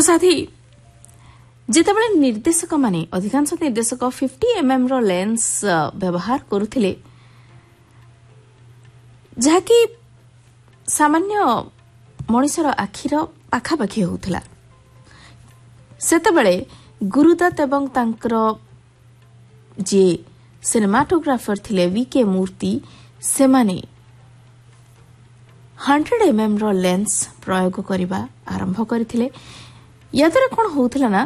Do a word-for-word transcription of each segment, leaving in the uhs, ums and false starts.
तो साथी जितेबाला निर्देशक माने अधिकांश निर्देशक फिफ्टी एम एम रो लेंस व्यवहार करुथिले जहाँकि सामान्य मनिषर आखिर पाखापाखि होउथला सेतेबेले गुरुदत्त एवं तांकर जे सिनेमाटोग्राफर थिले वीके मूर्ति से माने हंड्रेड एम एम रो लेंस प्रयोग करने आरंभ करथिले। या द्वारा कौन होउथला ना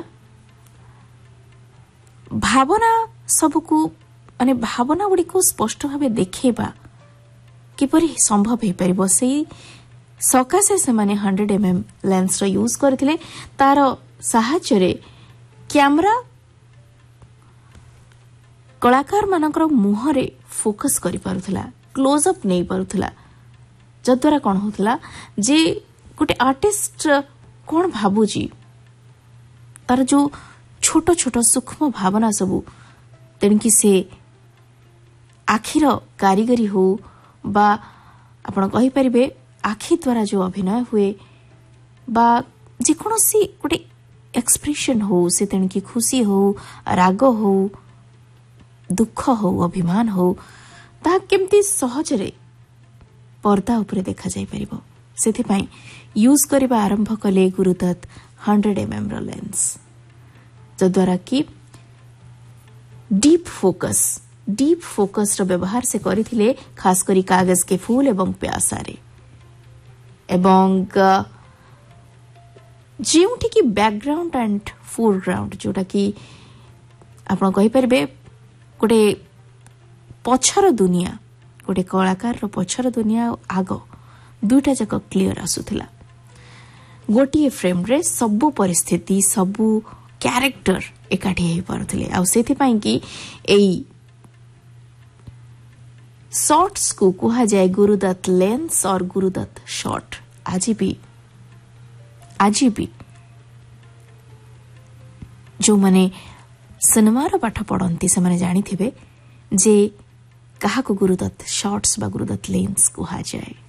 भावना सबको माने भावना गुड़ी को स्पष्ट भाव देखा किपरि संभव हो पार से सकाशे से माने हंड्रेड एम एम लेंस रो यूज करथिले। तार साहाय्य कैमरा कलाकार मानकर मुहरे फोकस करि पारुथला क्लोजअप नहीं पारुथला जद्वारा कौन होतला जे गोटे आर्टिस्ट कौन भाबुजी तार जो छोट छोट सूक्ष्म भावना सबू तेणुकी से आखिर कारीगरी हो बा आपण कहि परिबे आखि द्वारा जो अभिनय हुए बा जेकोसी गोटे एक्सप्रेशन हो से तेणुकी खुशी हो राग हो दुख हो अभिमान हो ता केमती सहजरे पर्दा उपरे देखा जाई परिबो सेथिपाई यूज करबा आरंभ कले गुरुदत्त हंड्रेड एम एम रो लेंस जद्वारा कि डीप फोकस डीप फोकस रो व्यवहार से करिथिले खास करी कागज के फूल एवं प्यासारे एवं जेउठी कि बैकग्राउंड एंड फोरग्राउंड जोटा कि आपण कहि परबे गोटे पछर दुनिया गोटे कलाकार रो पछर दुनिया आग दुईटा जाक क्लियर आसुथिला गोटे फ्रेम रे सबु परिस्थिति सबु कैरेक्टर एकाठी हो पारुथिले आ सेथि पई कि एई शॉट्स को कहा जाए गुरुदत्त लेंस और गुरुदत्त शॉट आज भी आज भी जो माने सिनेमा रो पाठ पढ़ती से माने जानी थिबे जे कहा को गुरुदत्त शॉट्स बा गुरुदत्त लेंस कहा जाए।